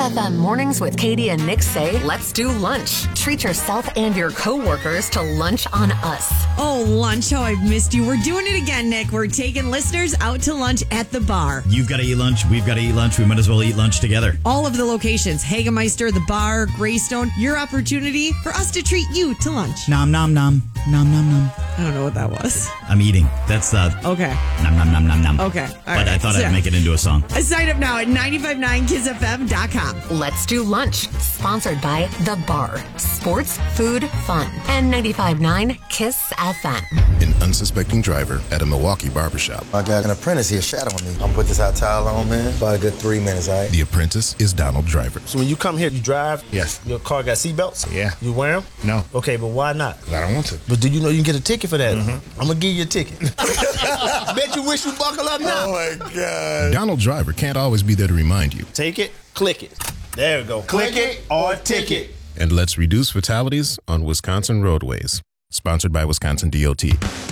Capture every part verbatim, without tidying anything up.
F M Mornings with Katie and Nick say, let's do lunch. Treat yourself and your coworkers to lunch on us. Oh, lunch. How I've missed you. We're doing it again, Nick. We're taking listeners out to lunch at the bar. You've got to eat lunch. We've got to eat lunch. We might as well eat lunch together. All of the locations, Hagemeister, the bar, Greystone, your opportunity for us to treat you to lunch. Nom, nom, nom. Nom, nom, nom. I don't know what that was. I'm eating. That's uh. Okay. Nom, nom, nom, nom, nom. Okay. All but right. I thought So, I'd make it into a song. sign up now at nine five nine kiss f m dot com. Let's do lunch. Sponsored by The Bar. Sports, food, fun. And ninety-five point nine Kiss F M. An unsuspecting driver at a Milwaukee barbershop. I got an apprentice here shadowing me. I'm gonna put this hot towel on, man. About a good three minutes, all right? The apprentice is Donald Driver. So when you come here, you drive? Yes. Your car got seatbelts? Yeah. You wear them? No. Okay, but why not? I don't want to. But do you know you can get a ticket for that? Mm-hmm. I'm gonna give you a ticket. Bet you wish you buckle up now. Oh my God. Donald Driver can't always be there to remind you. Take it, click it. There we go. Click it or ticket. And let's reduce fatalities on Wisconsin roadways. Sponsored by Wisconsin D O T.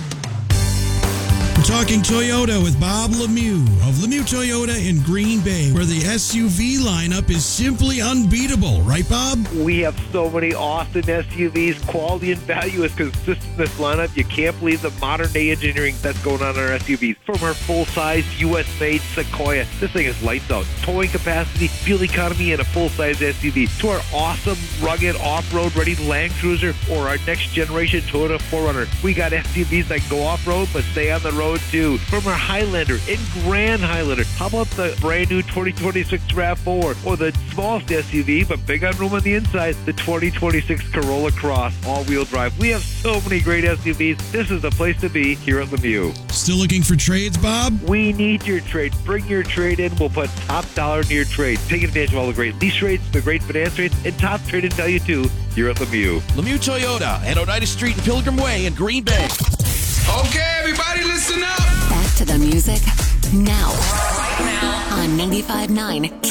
We're talking Toyota with Bob Lemieux of Lemieux Toyota in Green Bay, where the S U V lineup is simply unbeatable. Right, Bob? We have so many awesome S U Vs. Quality and value is consistent in this lineup. You can't believe the modern-day engineering that's going on in our S U Vs. From our full-size U S-made Sequoia, this thing is lights out. Towing capacity, fuel economy, and a full-size S U V. To our awesome, rugged, off-road ready Land Cruiser or our next-generation Toyota four runner. We got S U Vs that go off-road but stay on the road too. From our Highlander and Grand Highlander. How about the brand new twenty twenty-six RAV four or the smallest S U V but big on room on the inside, the twenty twenty-six Corolla Cross all-wheel drive. We have so many great S U Vs. This is the place to be here at Lemieux. Still looking for trades, Bob? We need your trade. Bring your trade in. We'll put top dollar into your trade. Take advantage of all the great lease rates, the great finance rates, and top trade-in value too here at Lemieux. Lemieux Toyota at Oneida Street and Pilgrim Way in Green Bay. Okay, everybody, listen up. Back to the music now. Right now. On ninety-five point nine